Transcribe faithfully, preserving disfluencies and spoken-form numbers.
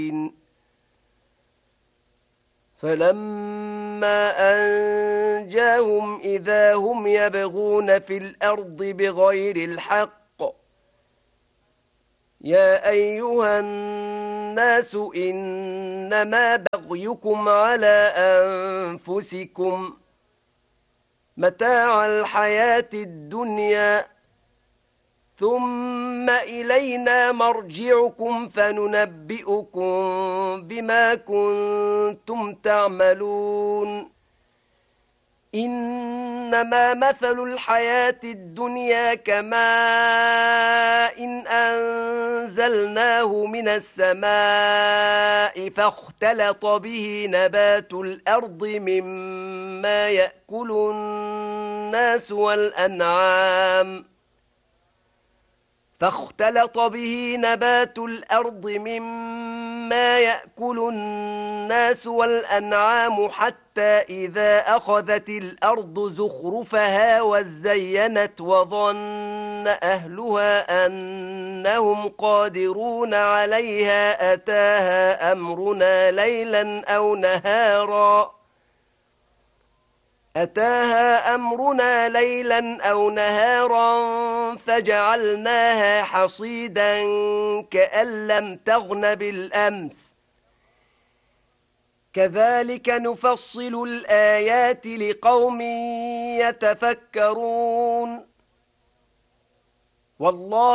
فلما أنجاهم إذا هم يبغون في الأرض بغير الحق يا أيها الناس إنما بغيكم على أنفسكم متاع الحياة الدنيا ثم إلينا مرجعكم فننبئكم بما كنتم تعملون إنما مثل الحياة الدنيا كماء إن أنزلناه من السماء فاختلط به نبات الأرض مما يأكل الناس والأنعام فاختلط به نبات الأرض مما يأكل الناس والأنعام حتى إذا أخذت الأرض زخرفها وزينت وظن أهلها أنهم قادرون عليها أتاها أمرنا ليلا أو نهارا أتاها أمرنا ليلا أو نهارا فجعلناها حصيدا كأن لم تغن بالأمس كذلك نفصل الآيات لقوم يتفكرون والله